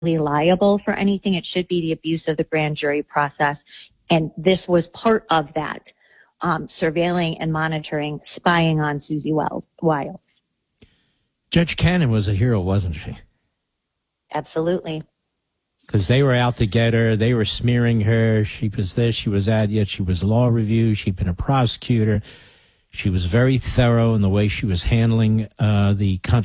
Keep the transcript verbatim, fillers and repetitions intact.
liable for anything. It should be the abuse of the grand jury process. And this was part of that, um, surveilling and monitoring, spying on Susie Wiles. Judge Cannon was a hero, wasn't she? Absolutely. Because they were out to get her. They were smearing her. She was this, she was that, yet she was law review. She'd been a prosecutor. She was very thorough in the way she was handling uh, the